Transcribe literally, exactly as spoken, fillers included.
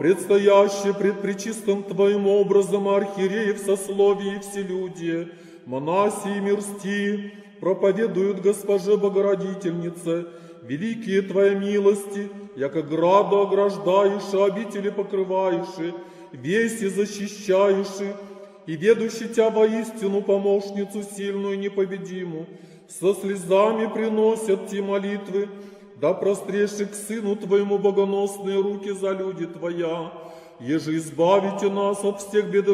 предстоящее пред пречистым Твоим образом архиереев сословий и вселюдие, монаси и мирсти, проповедуют Госпоже Богородительнице, великие Твои милости, яко граду ограждаешь, обители покрываешь, веси защищаешь, и ведущий Тя воистину помощницу сильную и непобедимую, со слезами приносят Ти молитвы, да простреши к Сыну Твоему богоносные руки за люди Твоя, еже избавите нас от всех бед